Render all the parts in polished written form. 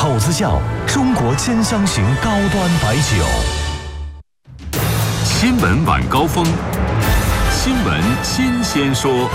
口子窖，中国兼香型高端白酒。 新闻晚高峰，新闻新鲜说。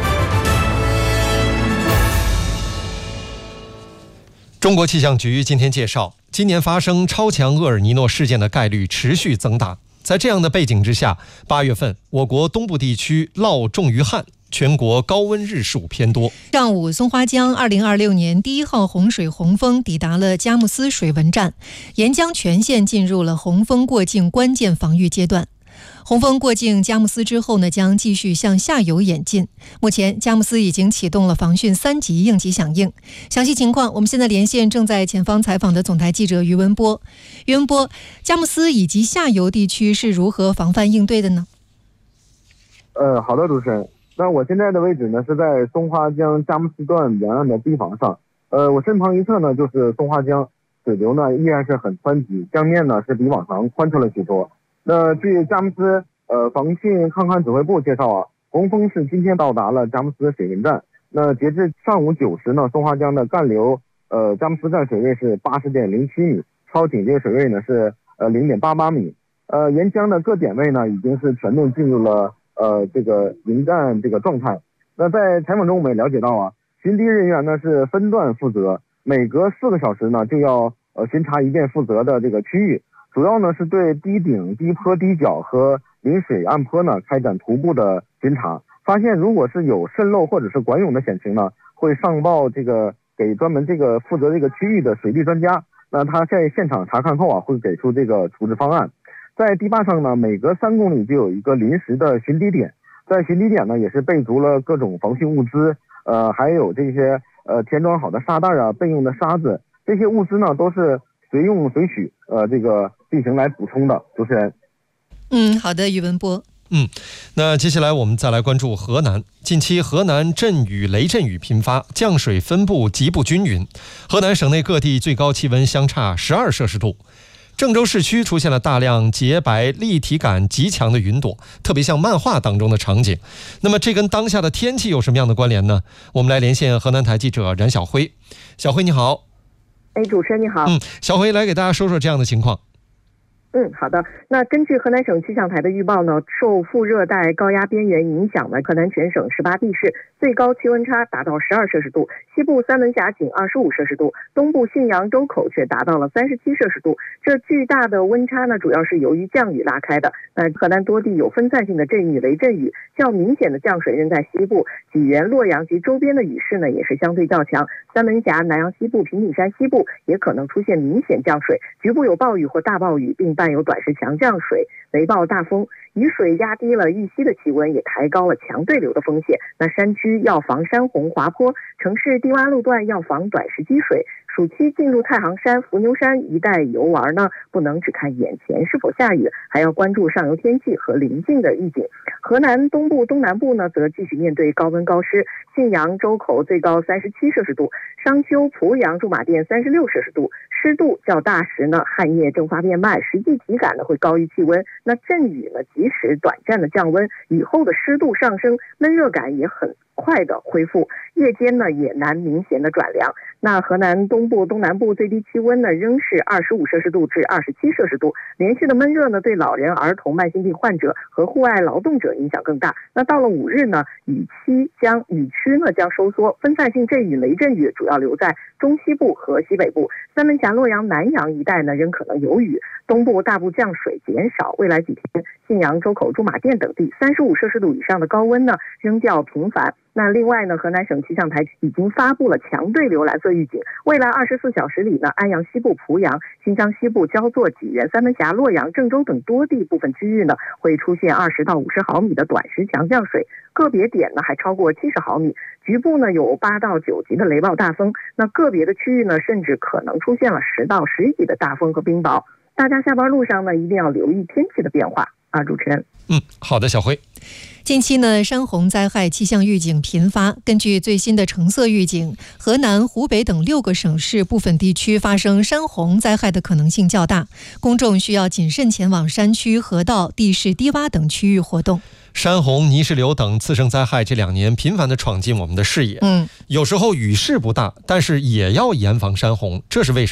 中国气象局今天介绍，今年发生超强厄尔尼诺事件的概率持续增大。在这样的背景之下，8月份我国东部地区涝重于旱，全国高温日数偏多。 上午，松花江2026年第1号洪水洪峰抵达了佳木斯水文站，沿江全线进入了洪峰过境关键防御阶段。洪峰过境佳木斯之后呢，将继续向下游演进。目前，佳木斯已经启动了防汛3级应急响应。详细情况，我们现在连线正在前方采访的总台记者于文波。于文波，佳木斯以及下游地区是如何防范应对的呢？ 好的，主持人。那我现在的位置呢是在松花江佳木斯段沿岸的堤防上。我身旁一侧呢就是松花江，水流呢依然是很湍急，江面呢是比往常宽出了许多。那据佳木斯防汛抗旱指挥部介绍啊，洪峰是今天到达了佳木斯水文站。那截至上午9时呢，松花江的干流佳木斯站水位是80.07米，超警戒水位呢是0.88米。沿江的各点位呢已经是全面进入了这个迎战这个状态。那在采访中我们也了解到啊，巡堤人员呢是分段负责，每隔4个小时呢就要巡查一遍负责的这个区域。主要呢是对堤顶、堤坡、堤角和临水岸坡呢开展徒步的巡查，发现如果是有渗漏或者是管涌的险情呢，会上报这个给专门这个负责这个区域的水利专家。那他在现场查看后啊，会给出这个处置方案。在堤坝上呢，每隔3公里就有一个临时的巡堤点，在巡堤点呢也是备足了各种防汛物资，还有这些填装好的沙袋啊、备用的沙子，这些物资呢都是随用随取，这个进行来补充的。主持人。 好的，于文波。 那接下来我们再来关注河南。近期河南阵雨、雷阵雨频发，降水分布极不均匀，河南省内各地最高气温相差12摄氏度。郑州市区出现了大量洁白、立体感极强的云朵，特别像漫画当中的场景。那么这跟当下的天气有什么样的关联呢？我们来连线河南台记者冉晓辉。小辉你好。 主持人你好。 小辉来给大家说说这样的情况。 好的。那根据河南省气象台的预报呢，受副热带高压边缘影响呢，河南全省18地市最高气温差达到12摄氏度，西部三门峡仅25摄氏度，东部信阳周口却达到了37摄氏度。这巨大的温差呢，主要是由于降雨拉开的。河南多地有分散性的阵雨、雷阵雨，较明显的降水仍在西部，济源、洛阳及周边的雨势呢也是相对较强。三门峡、南阳西部、平顶山西部也可能出现明显降水，局部有暴雨或大暴雨，并伴有短时强降水、雷暴大风。雨水压低了豫西的气温，也抬高了强对流的风险。那山区要防山洪滑坡，城市低洼路段要防短时积水。暑期进入太行山、伏牛山一带游玩呢，不能只看眼前是否下雨，还要关注上游天气和临近的预警。河南东部、东南部呢，则继续面对高温高湿，信阳、周口最高37摄氏度，商丘、濮阳、驻马店36摄氏度，湿度较大时呢，汗液蒸发变慢，实际体感呢会高于气温。那阵雨呢，即使短暂的降温，雨后的湿度上升，闷热感也很快的恢复，夜间呢也难明显的转凉。那河南东部、东南部最低气温呢仍是25摄氏度至27摄氏度，连续的闷热呢对老人、儿童、慢性病患者和户外劳动者影响更大。那到了5日呢，雨区呢将收缩，分散性阵雨、雷阵雨主要留在中西部和西北部，三门峡、洛阳、南阳一带呢仍可能有雨，东部大部降水减少。未来几天，信阳、周口、驻马店等地35摄氏度以上的高温呢仍较频繁。那另外呢，河南省气象台已经发布了强对流蓝色预警，未来24小时里呢，安阳西部、濮阳、新疆西部、焦作、济源、三门峡、洛阳、郑州等多地部分区域呢，会出现20到50毫米的短时强降水，个别点呢还超过70毫米，局部呢有8到9级的雷暴大风，那个别的区域呢，甚至可能出现了10到11级的大风和冰雹。大家下班路上呢，一定要留意天气的变化啊，主持人。 好的，小辉。 近期呢，山洪灾害气象预警频发。根据最新的橙色预警，河南、湖北等6个省市部分地区发生山洪灾害的可能性较大，公众需要谨慎前往山区、河道、地势低洼等区域活动。 山洪、泥石流等次生灾害这2年频繁地闯进我们的视野。有时候雨势不大，但是也要严防山洪，这是为什么？